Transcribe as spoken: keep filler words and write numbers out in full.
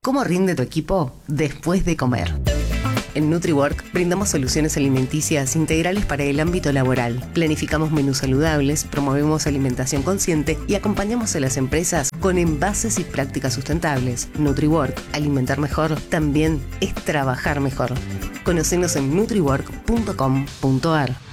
¿Cómo rinde tu equipo después de comer? En NutriWork brindamos soluciones alimenticias integrales para el ámbito laboral. Planificamos menús saludables, promovemos alimentación consciente y acompañamos a las empresas con envases y prácticas sustentables. NutriWork, alimentar mejor, también es trabajar mejor. Conocenos en nutriwork punto com punto ar.